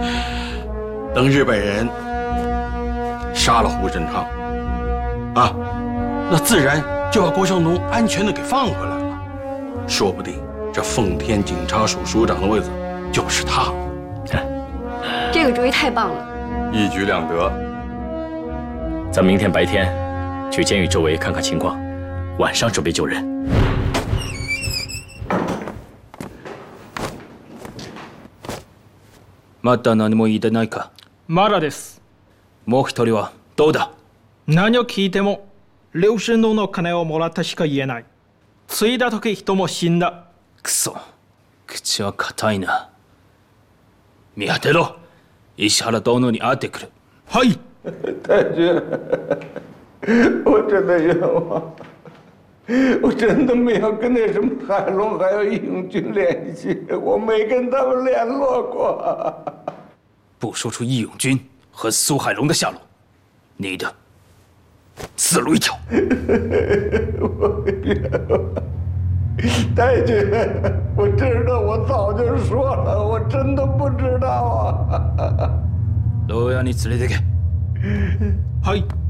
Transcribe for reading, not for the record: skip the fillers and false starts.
等日本人杀了胡振昌，啊，那自然就把郭向东安全的给放回来了，说不定这奉天警察署署长的位子就是他。 这个主意太棒了， 一举两得。 咱明天白天去监狱周围看看情况，晚上准备救人。まだ何も言ってないか。 まだです。 もう一人はどうだ。 何を聞いても劉神堂の金をもらったしか言えない。継いだ時人も死んだ。 くそ、口は固いな。見当てろ。石原殿に会ってくる。 はい。 太君，我真的冤枉，我真的没有跟那什么海龙还有义勇军联系，我没跟他们联络过。 不说出义勇军和苏海龙的下落，你的死路一条。 太君，我知道，我早就说了，我真的不知道啊。 牢屋に連れてけ。 はい。